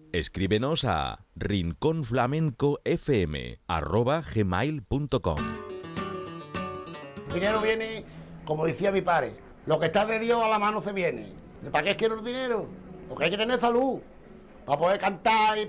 Escríbenos a rinconflamencofm@gmail.com. El dinero viene, como decía mi padre, lo que está de Dios a la mano se viene. ¿Para qué quiero el dinero? Porque hay que tener salud, para poder cantar y